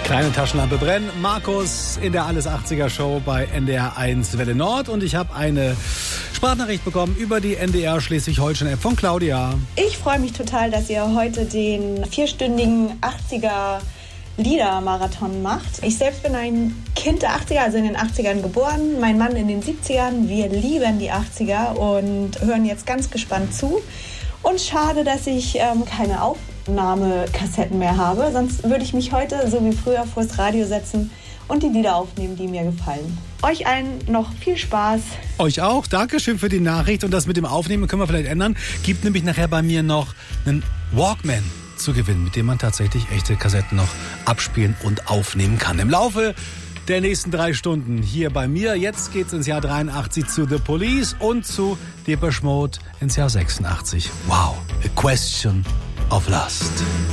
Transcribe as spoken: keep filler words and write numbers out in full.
Kleine Taschenlampe brennen. Markus in der Alles achtziger Show bei N D R eins Welle Nord. Und ich habe eine Sprachnachricht bekommen über die N D R Schleswig-Holstein-App von Claudia. Ich freue mich total, dass ihr heute den vierstündigen achtziger Liedermarathon macht. Ich selbst bin ein Kind der achtziger, also in den achtzigern geboren. Mein Mann in den siebzigern. Wir lieben die achtziger und hören jetzt ganz gespannt zu. Und schade, dass ich ähm, keine Aufnahmekassetten mehr habe. Sonst würde ich mich heute, so wie früher, vors Radio setzen und die Lieder aufnehmen, die mir gefallen. Euch allen noch viel Spaß. Euch auch. Dankeschön für die Nachricht. Und das mit dem Aufnehmen können wir vielleicht ändern. Gibt nämlich nachher bei mir noch einen Walkman zu gewinnen, mit dem man tatsächlich echte Kassetten noch abspielen und aufnehmen kann. Im Laufe der nächsten drei Stunden hier bei mir. Jetzt geht's ins Jahr dreiundachtzig zu The Police und zu Depeche Mode ins Jahr sechsundachtzig. Wow, A Question of Lust.